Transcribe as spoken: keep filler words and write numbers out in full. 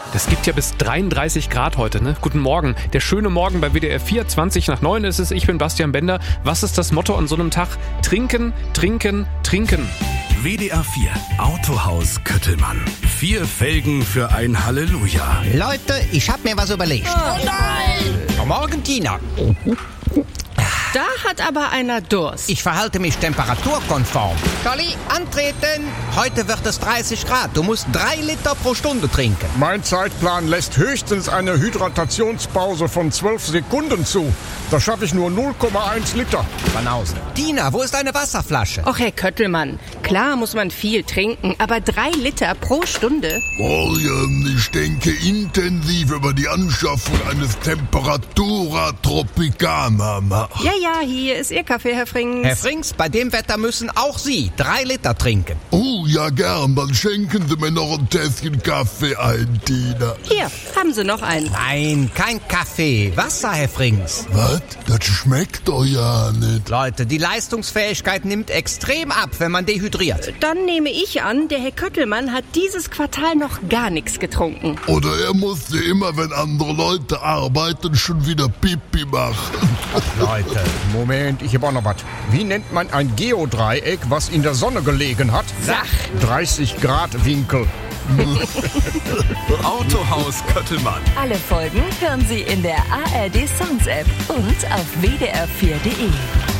Das gibt ja bis dreiunddreißig Grad heute, ne? Guten Morgen. Der schöne Morgen bei W D R vier, zwanzig nach neun ist es. Ich bin Bastian Bender. Was ist das Motto an so einem Tag? Trinken, trinken, trinken. W D R vier Autohaus Köttelmann. Vier Felgen für ein Halleluja. Leute, ich hab mir was überlegt. Oh nein! Guten Morgen, Tina. Da hat aber einer Durst. Ich verhalte mich temperaturkonform. Dolly, antreten. Heute wird es dreißig Grad. Du musst drei Liter pro Stunde trinken. Mein Zeitplan lässt höchstens eine Hydratationspause von zwölf Sekunden zu. Da schaffe ich nur null Komma eins Liter. Banause. Tina, wo ist deine Wasserflasche? Och, Herr Köttelmann, klar muss man viel trinken, aber drei Liter pro Stunde? Morgen, ich denke intensiv über die Anschaffung eines Temperatura Tropicana nach. Ja, ja, hier ist Ihr Kaffee, Herr Frings. Herr Frings, bei dem Wetter müssen auch Sie drei Liter trinken. Oh, ja gern, dann schenken Sie mir noch ein Tässchen Kaffee ein, Tina. Hier, haben Sie noch einen. Nein, kein Kaffee. Wasser, Herr Frings. Was? Das schmeckt doch ja nicht. Leute, die Leistungsfähigkeit nimmt extrem ab, wenn man dehydriert. Dann nehme ich an, der Herr Köttelmann hat dieses Quartal noch gar nichts getrunken. Oder er musste immer, wenn andere Leute arbeiten, schon wieder Pipi machen. Leute, Moment, ich habe auch noch was. Wie nennt man ein Geodreieck, was in der Sonne gelegen hat? Sach. dreißig Grad Winkel. Autohaus Köttelmann. Alle Folgen hören Sie in der A R D Sounds App und auf w d r vier punkt d e.